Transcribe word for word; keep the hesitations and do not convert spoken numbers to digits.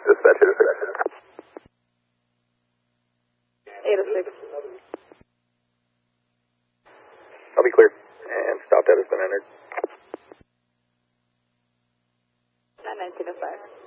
Dispatch eight oh six. eight oh six. I'll be clear. And stop that has been entered. nine nineteen oh five.